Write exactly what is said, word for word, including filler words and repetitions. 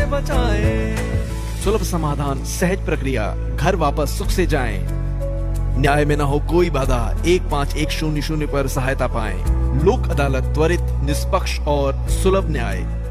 बचाए। सुलभ समाधान, सहज प्रक्रिया, घर वापस सुख से जाएं। न्याय में न हो कोई बाधा, एक पाँच एक शून्य शून्य पर सहायता पाएं। लोक अदालत, त्वरित, निष्पक्ष और सुलभ न्याय।